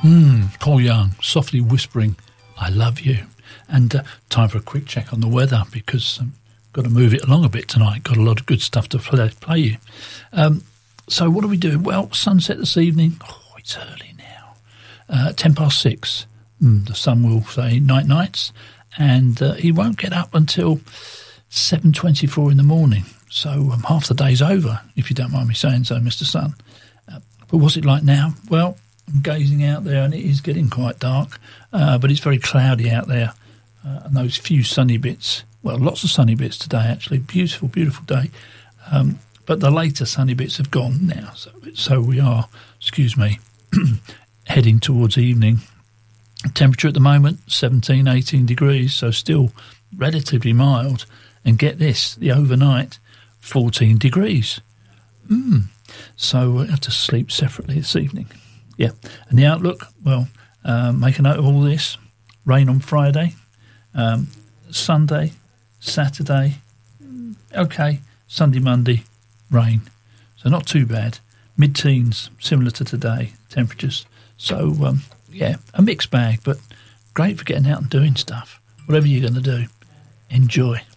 Paul Young, softly whispering, I love you. And time for a quick check on the weather, because got to move it along a bit tonight. Got a lot of good stuff to play you. So what are we doing? Well, sunset this evening. Oh, it's early now. 6:10. The sun will say nights, and he won't get up until 7:24 in the morning. So half the day's over, if you don't mind me saying so, Mr. Sun. But what's it like now? Well, I'm gazing out there, and it is getting quite dark, but it's very cloudy out there. And those few sunny bits, well, lots of sunny bits today, actually. Beautiful, beautiful day. But the later sunny bits have gone now. So we are, heading towards evening. Temperature at the moment, 17, 18 degrees, so still relatively mild. And get this, the overnight, 14 degrees. So we'll have to sleep separately this evening. Yeah, and the outlook, well, make a note of all this. Rain on Friday, Sunday, Saturday, okay, Sunday, Monday, rain. So not too bad. Mid-teens, similar to today, temperatures. So, a mixed bag, but great for getting out and doing stuff. Whatever you're going to do, enjoy.